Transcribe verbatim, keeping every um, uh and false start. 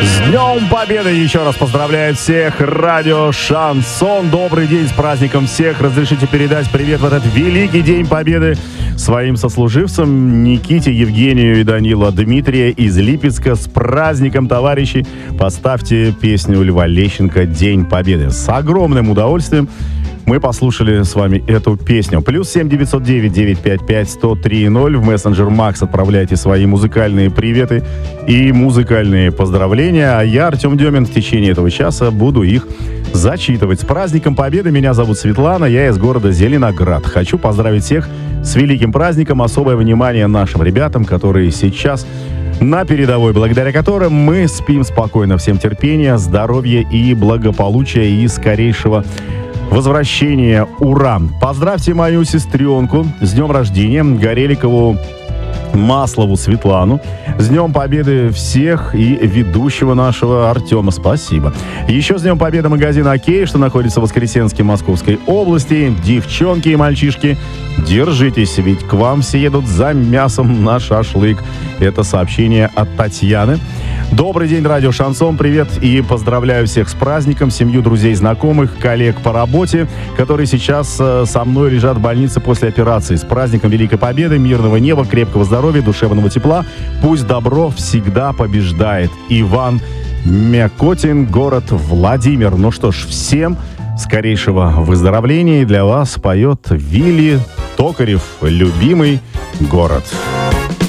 С Днем Победы еще раз поздравляет всех радио Шансон. Добрый день, с праздником всех. Разрешите передать привет в этот великий День Победы своим сослуживцам Никите, Евгению и Данила Дмитрия из Липецка. С праздником, товарищи! Поставьте песню Льва Лещенко «День Победы». С огромным удовольствием мы послушали с вами эту песню. Плюс семь девятьсот девять девятьсот пятьдесят пять сто три ноль. В мессенджер Макс отправляйте свои музыкальные приветы и музыкальные поздравления. А я, Артем Демин, в течение этого часа буду их зачитывать. С праздником Победы! Меня зовут Светлана, я из города Зеленоград. Хочу поздравить всех с великим праздником. Особое внимание нашим ребятам, которые сейчас на передовой, благодаря которым мы спим спокойно. Всем терпения, здоровья и благополучия и скорейшего возвращения. Ура! Поздравьте мою сестренку с днем рождения, Гореликову Маслову Светлану. С Днем Победы всех и ведущего нашего Артема. Спасибо. Еще с Днем Победы магазин «Окей», что находится в Воскресенске Московской области. Девчонки и мальчишки, держитесь, ведь к вам все едут за мясом на шашлык. Это сообщение от Татьяны. Добрый день, радио Шансон. Привет и поздравляю всех с праздником, семью, друзей, знакомых, коллег по работе, которые сейчас э, со мной лежат в больнице после операции. С праздником Великой Победы, мирного неба, крепкого здоровья, душевного тепла. Пусть добро всегда побеждает. Иван Мякотин, город Владимир. Ну что ж, всем скорейшего выздоровления. И для вас поет Вилли Токарев, любимый город.